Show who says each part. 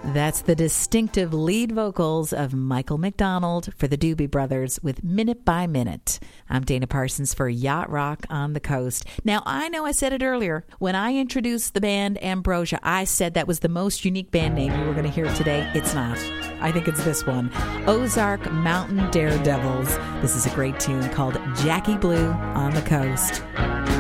Speaker 1: That's the distinctive lead vocals of Michael McDonald for the Doobie Brothers with Minute by Minute. I'm Dana Parsons for Yacht Rock on the Coast. Now, I know I said it earlier. When I introduced the band Ambrosia, I said that was the most unique band name you were going to hear today. It's not. I think it's this one. Ozark Mountain Daredevils. This is a great tune called Jackie Blue on the Coast.